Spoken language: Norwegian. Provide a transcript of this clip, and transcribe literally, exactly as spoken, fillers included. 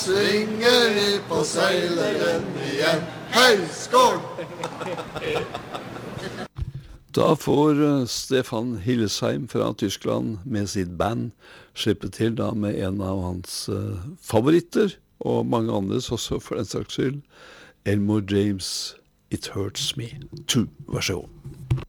svinger vi på seileren igjen. Hei, skål! Da får eh, Stefan Hillesheim fra Tyskland med sitt band slippe til da med en av hans eh, favoritter, og mange andres også for den saks skyld, Elmore James, It Hurts Me Too. Vær så god.